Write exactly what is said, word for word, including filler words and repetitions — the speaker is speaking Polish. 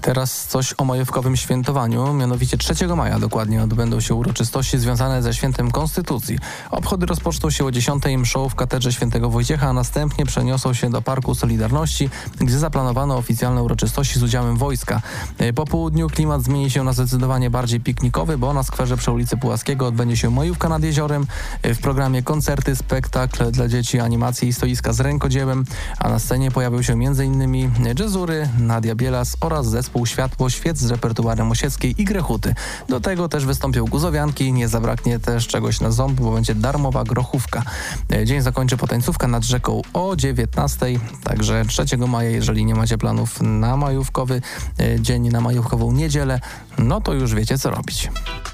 Teraz coś o majówkowym świętowaniu, mianowicie trzeciego maja dokładnie odbędą się uroczystości związane ze Świętem Konstytucji. Obchody rozpoczną się o dziesiątej mszą w katedrze Świętego Wojciecha, a następnie przeniosą się do Parku Solidarności, gdzie zaplanowano oficjalne uroczystości z udziałem wojska. Po południu klimat zmieni się na zdecydowanie bardziej piknikowy, bo na skwerze przy ulicy Pułaskiego odbędzie się majówka nad jeziorem. W programie koncerty, spektakl dla dzieci, animacje i stoiska z rękodziełem, a na scenie pojawią się m.in. jazzury, Nadia Bielas oraz zespół Światło Świec z repertuarem Osieckiej i Grechuty. Do tego też wystąpią guzowianki, nie zabraknie też czegoś na ząb, bo będzie darmowa grochówka. Dzień zakończy potańcówka nad rzeką o dziewiętnastej, także trzeciego maja, jeżeli nie macie planów na majówkowy dzień, na majówkową niedzielę, no to już wiecie co robić.